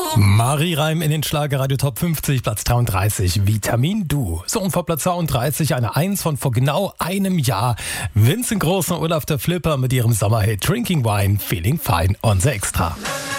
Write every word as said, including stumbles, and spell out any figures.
Marie Reim in den Schlagerradio Top fünfzig, Platz dreiunddreißig, Vitamin Du. So, und vor Platz zweiunddreißig eine Eins von vor genau einem Jahr. Vincent Groß und Olaf der Flipper mit ihrem Sommerhit Drinking Wine, Feeling Fine, unser Extra.